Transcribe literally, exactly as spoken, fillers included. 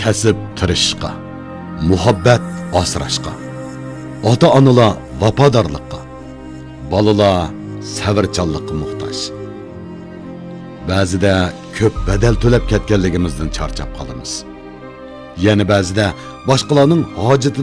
kasb tirishishga, muhabbat asrashga, ota-onalar vafodorlikqa, bolalar sabrchanlikqa muhtoj. Ba'zida ko'p badal to'lab ketganligimizdan charchab qolamiz. Yana ba'zida boshqalarning hojati